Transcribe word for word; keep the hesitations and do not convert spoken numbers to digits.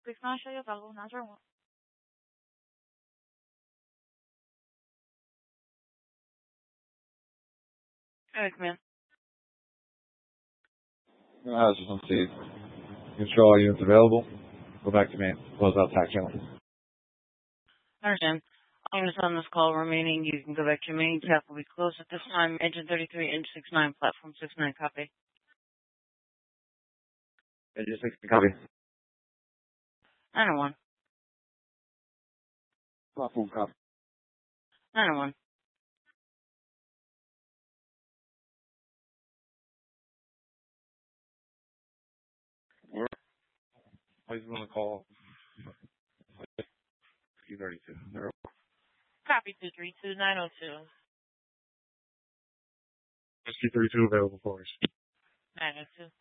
six nine, show you available, nine zero one. Hey, come in. I just want to see. Control all units available. Go back to main. Close out tack channel. I understand. I'm just on this call remaining. You can go back to your main. Tap will be closed at this time. Engine thirty-three, engine six nine, platform six nine, copy. Engine six, copy. nine oh one. Platform copy. nine oh one. Where? Please want to call. Q thirty-two. Copy two three two nine oh two. Q thirty-two available for us. nine oh two.